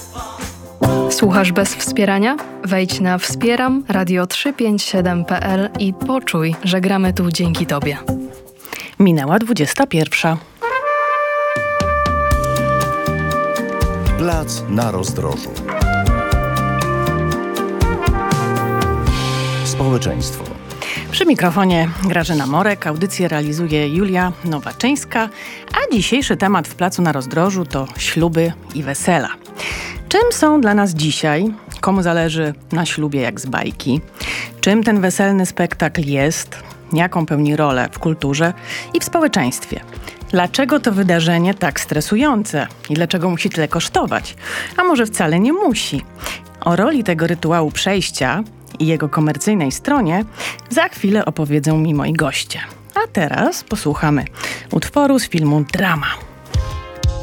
Słuchasz bez wspierania? Wejdź na wspieram radio357.pl i poczuj, że gramy tu dzięki Tobie. Minęła 21. Plac na rozdrożu. Społeczeństwo. Przy mikrofonie Grażyna Morek, audycję realizuje Julia Nowaczyńska, a dzisiejszy temat w Placu na rozdrożu to śluby i wesela. Czym są dla nas dzisiaj? Komu zależy na ślubie jak z bajki? Czym ten weselny spektakl jest? Jaką pełni rolę w kulturze i w społeczeństwie? Dlaczego to wydarzenie tak stresujące? I dlaczego musi tyle kosztować? A może wcale nie musi? O roli tego rytuału przejścia i jego komercyjnej stronie za chwilę opowiedzą mi moi goście. A teraz posłuchamy utworu z filmu Drama.